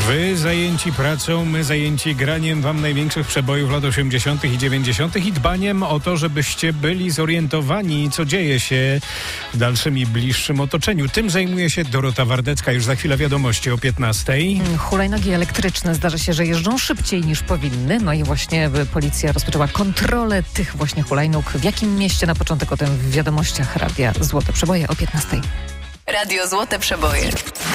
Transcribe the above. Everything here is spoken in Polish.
Wy zajęci pracą, my zajęci graniem wam największych przebojów lat 80. i 90. i dbaniem o to, żebyście byli zorientowani, co dzieje się w dalszym i bliższym otoczeniu. Tym zajmuje się Dorota Wardecka. Już za chwilę wiadomości o 15:00. Hulajnogi elektryczne zdarza się, że jeżdżą szybciej niż powinny. No i właśnie policja rozpoczęła kontrolę tych właśnie hulajnóg. W jakim mieście? Na początek o tym w wiadomościach Radia Złote Przeboje o 15:00. Radio Złote Przeboje.